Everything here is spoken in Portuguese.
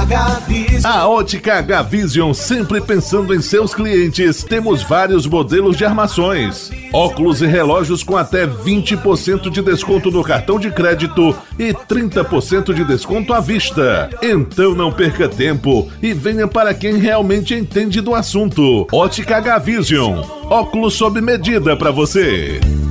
A Ótica H-Vision, sempre pensando em seus clientes. Temos vários modelos de armações, óculos e relógios com até 20% de desconto no cartão de crédito e 30% de desconto à vista. Então não perca tempo e venha para quem realmente entende do assunto. Ótica H-Vision, óculos sob medida para você.